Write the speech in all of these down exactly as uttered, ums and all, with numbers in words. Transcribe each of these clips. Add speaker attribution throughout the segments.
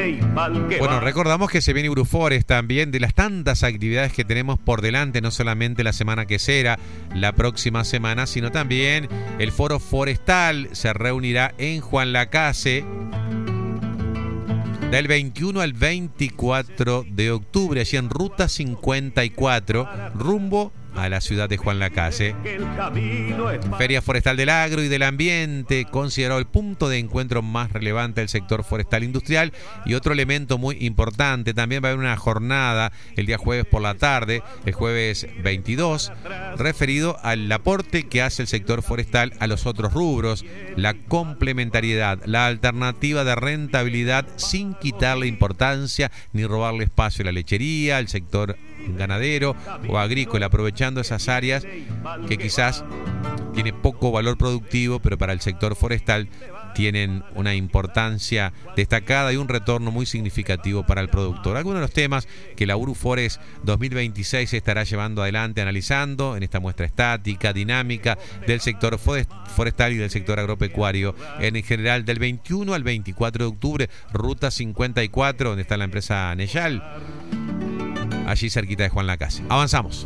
Speaker 1: Bueno, recordamos que se viene Uruforest también, de las tantas actividades que tenemos por delante, no solamente la semana que será, la próxima semana, sino también el Foro Forestal se reunirá en Juan Lacase del veintiuno al veinticuatro de octubre, allí en Ruta cincuenta y cuatro, rumbo a la ciudad de Juan Lacase. Feria Forestal del Agro y del Ambiente, considerado el punto de encuentro más relevante del sector forestal industrial. Y otro elemento muy importante, también va a haber una jornada el día jueves por la tarde, el jueves veintidós, referido al aporte que hace el sector forestal a los otros rubros, la complementariedad, la alternativa de rentabilidad sin quitarle importancia ni robarle espacio a la lechería, al sector ganadero o agrícola, aprovechando esas áreas que quizás tiene poco valor productivo, pero para el sector forestal tienen una importancia destacada y un retorno muy significativo para el productor. Algunos de los temas que la Uruforest dos mil veintiséis estará llevando adelante, analizando en esta muestra estática, dinámica del sector forestal y del sector agropecuario en general, del veintiuno al veinticuatro de octubre, Ruta cincuenta y cuatro, donde está la empresa Neyal, allí cerquita de Juan Lacase. Avanzamos.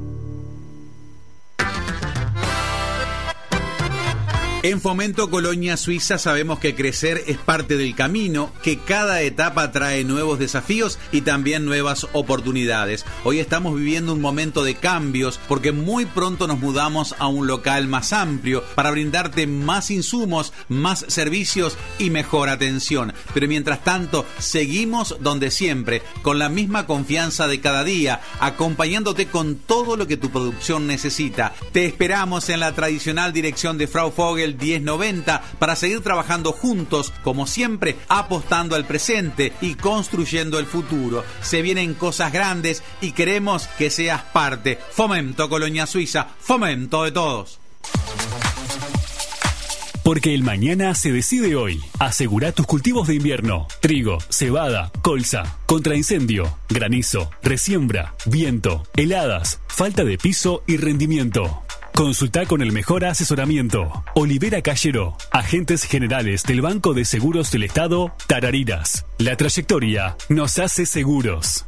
Speaker 2: En Fomento Colonia Suiza sabemos que crecer es parte del camino, que cada etapa trae nuevos desafíos y también nuevas oportunidades. Hoy estamos viviendo un momento de cambios porque muy pronto nos mudamos a un local más amplio para brindarte más insumos, más servicios y mejor atención. Pero mientras tanto, seguimos donde siempre, con la misma confianza de cada día, acompañándote con todo lo que tu producción necesita. Te esperamos en la tradicional dirección de Frau Vogel diez noventa para seguir trabajando juntos, como siempre, apostando al presente y construyendo el futuro. Se vienen cosas grandes y queremos que seas parte. Fomento Colonia Suiza, fomento de todos.
Speaker 3: Porque el mañana se decide hoy. Asegura tus cultivos de invierno: trigo, cebada, colza, contra incendio, granizo, resiembra, viento, heladas, falta de piso y rendimiento. Consulta con el mejor asesoramiento. Olivera Callero, agentes generales del Banco de Seguros del Estado, Tarariras. La trayectoria nos hace seguros.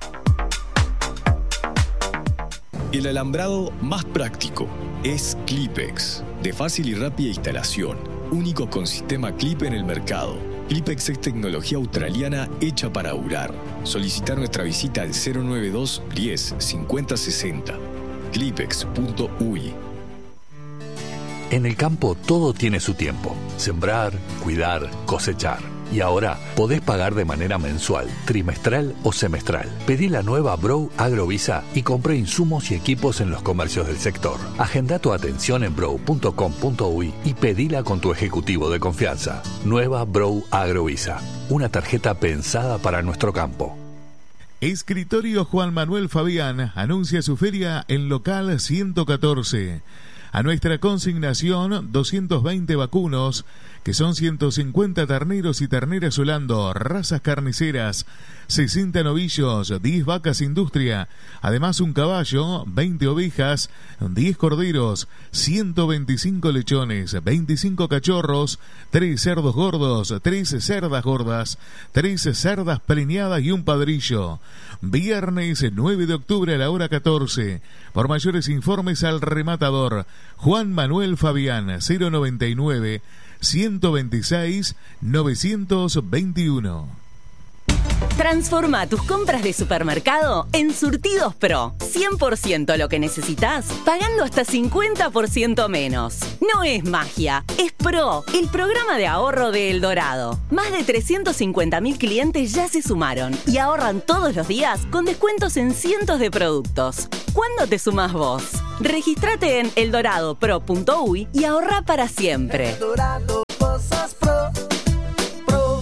Speaker 4: El alambrado más práctico es Clipex, de fácil y rápida instalación, único con sistema Clip en el mercado. Clipex es tecnología australiana hecha para durar. Solicita nuestra visita al cero noventa y dos, diez, cincuenta, sesenta. clipex punto u i.
Speaker 5: En el campo todo tiene su tiempo: sembrar, cuidar, cosechar. Y ahora podés pagar de manera mensual, trimestral o semestral. Pedí la nueva Brow Agrovisa y compré insumos y equipos en los comercios del sector. Agenda tu atención en brow punto com punto u i y pedila con tu ejecutivo de confianza. Nueva Brow Agrovisa, una tarjeta pensada para nuestro campo.
Speaker 6: Escritorio Juan Manuel Fabián anuncia su feria en local ciento catorce. A nuestra consignación, doscientos veinte vacunos, que son ciento cincuenta terneros y terneras holando, razas carniceras, sesenta novillos, diez vacas industria, además un caballo, veinte ovejas, diez corderos, ciento veinticinco lechones, veinticinco cachorros, tres cerdos gordos, tres cerdas gordas, tres cerdas preñadas y un padrillo. Viernes nueve de octubre a la hora catorce. Por mayores informes al rematador Juan Manuel Fabián, cero noventa y nueve, ciento veintiséis, novecientos veintiuno.
Speaker 7: Transforma tus compras de supermercado en Surtidos Pro. cien por ciento lo que necesitas, pagando hasta cincuenta por ciento menos. No es magia, es Pro, el programa de ahorro de El Dorado. Más de trescientos cincuenta mil clientes ya se sumaron y ahorran todos los días con descuentos en cientos de productos. ¿Cuándo te sumás vos? Regístrate en eldorado pro punto u i y ahorra para siempre.
Speaker 8: El Dorado, cosas pro, pro.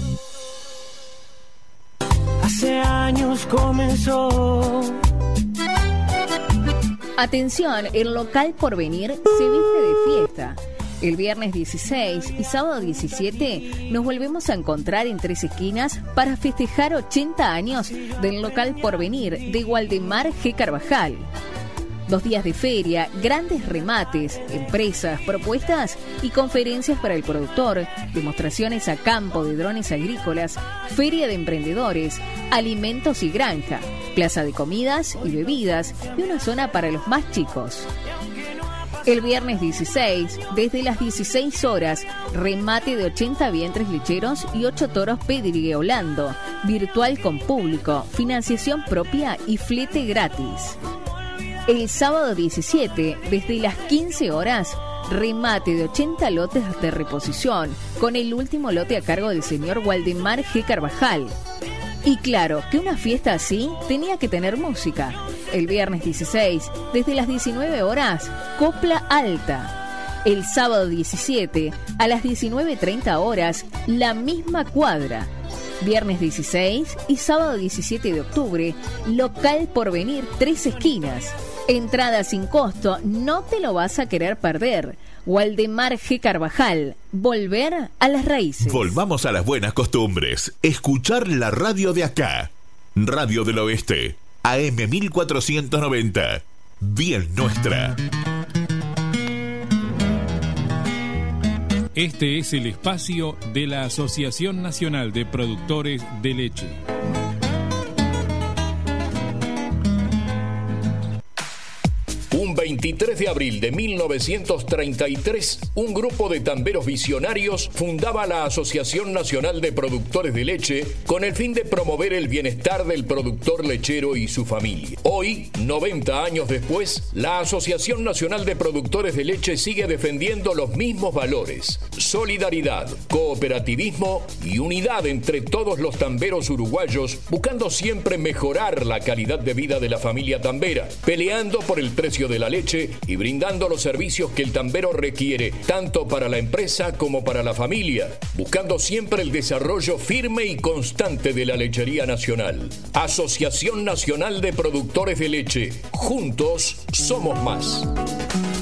Speaker 8: Hace años comenzó.
Speaker 9: Atención, el local Porvenir se viste de fiesta. El viernes dieciséis y sábado diecisiete nos volvemos a encontrar en Tres Esquinas para festejar ochenta años del local Porvenir de Waldemar G. Carvajal. Dos días de feria, grandes remates, empresas, propuestas y conferencias para el productor, demostraciones a campo de drones agrícolas, feria de emprendedores, alimentos y granja, plaza de comidas y bebidas y una zona para los más chicos. El viernes dieciséis, desde las dieciséis horas, remate de ochenta vientres lecheros y ocho toros pedrigueolando, virtual con público, financiación propia y flete gratis. El sábado diecisiete, desde las quince horas, remate de ochenta lotes de reposición, con el último lote a cargo del señor Waldemar G. Carvajal. Y claro, que una fiesta así tenía que tener música. El viernes dieciséis, desde las diecinueve horas, Copla Alta. El sábado diecisiete, a las diecinueve treinta horas, La Misma Cuadra. Viernes dieciséis y sábado diecisiete de octubre, Local Porvenir Tres Esquinas. Entrada sin costo, no te lo vas a querer perder. Waldemar G. Carvajal, volver a las raíces.
Speaker 10: Volvamos a las buenas costumbres. Escuchar la radio de acá. Radio del Oeste, A M mil cuatrocientos noventa. Bien nuestra.
Speaker 11: Este es el espacio de la Asociación Nacional de Productores de Leche.
Speaker 12: Un veintitrés de abril de mil novecientos treinta y tres, un grupo de tamberos visionarios fundaba la Asociación Nacional de Productores de Leche con el fin de promover el bienestar del productor lechero y su familia. Hoy, noventa años después, la Asociación Nacional de Productores de Leche sigue defendiendo los mismos valores: solidaridad, cooperativismo y unidad entre todos los tamberos uruguayos, buscando siempre mejorar la calidad de vida de la familia tambera, peleando por el precio de la leche y brindando los servicios que el tambero requiere, tanto para la empresa como para la familia, buscando siempre el desarrollo firme y constante de la lechería nacional. Asociación Nacional de Productores de Leche. Juntos somos más.